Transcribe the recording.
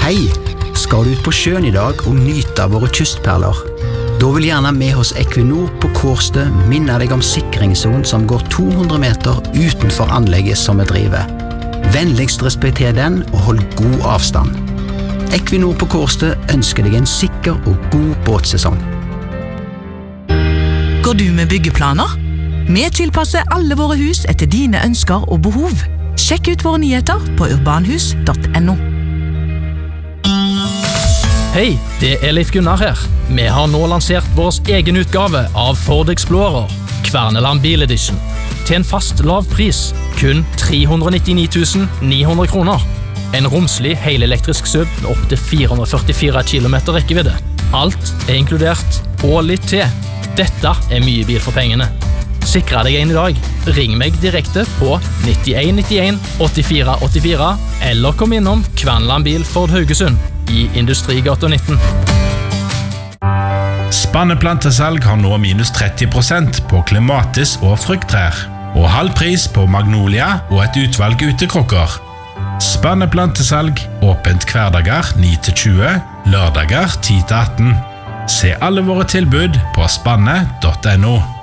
Hei, skal du ut på sjøen i dag og nyte av våre kystperler? Da vil gjerne vi hos Equinor på Kårstø minne deg om sikringszonen som går 200 meter utenfor anlegget som vi driver. Vennligst respekter den og hold god avstand. Equinor på Kårstø ønsker deg en sikker og god båtsesong. Går du med byggeplaner? Vi tilpasser alle våre hus etter dine ønsker og behov. Sjekk ut våre nyheter på urbanhus.no. Hei, det Leif Gunnar her. Vi har nå lansert vår egen utgave av Ford Explorer, Kverneland Bil Edition, til en fast lav pris, kun 399 900 kroner. En romslig helelektrisk SUV med opp til 444 km rekkevidde. Alt inkludert, og litt til. Dette mye bil for pengene. Sikre deg en i dag. Ring meg direkte på 9191 84 84 eller kom innom Kverneland Bil Ford Haugesund i Industrigata 19. Spanneplantesalg har nå minus 30% på klematis og frukttrær, og halv pris på magnolia og et utvalg utekrokker. Spanneplantesalg åpent hverdager 9-20, lørdager 10-18. Se alle våre tilbud på spanne.no.